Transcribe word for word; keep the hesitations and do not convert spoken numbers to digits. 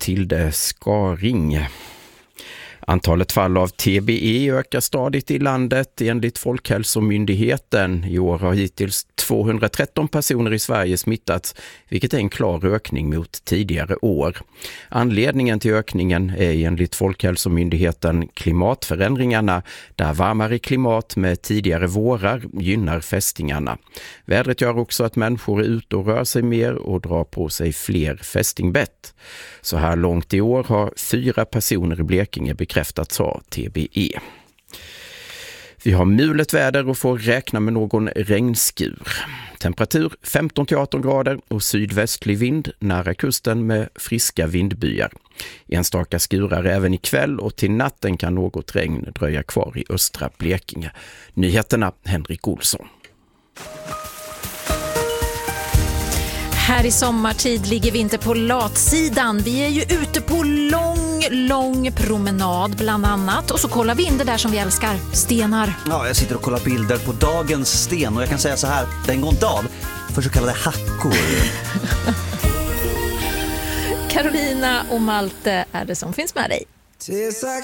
Matilde Skaring. Antalet fall av T B E ökar stadigt i landet enligt Folkhälsomyndigheten. I år har hittills tvåhundratretton personer i Sverige smittats, vilket är en klar ökning mot tidigare år. Anledningen till ökningen är enligt Folkhälsomyndigheten klimatförändringarna, där varmare klimat med tidigare vårar gynnar fästingarna. Vädret gör också att människor är ute och rör sig mer och drar på sig fler fästingbett. Så här långt i år har fyra personer i Blekinge bekräftats ha T B E. Vi har mulet väder och får räkna med någon regnskur. Temperatur femton till arton grader och sydvästlig vind nära kusten med friska vindbyar. Enstaka skurar även ikväll och till natten kan något regn dröja kvar i östra Blekinge. Nyheterna Henrik Olsson. Här i sommartid ligger vi inte på latsidan. Vi är ju ute på lång, lång promenad bland annat. Och så kollar vi in det där som vi älskar, stenar. Ja, jag sitter och kollar bilder på dagens sten. Och jag kan säga så här, den går inte av för så kallade hackor. Carolina och Malte är det som finns med dig.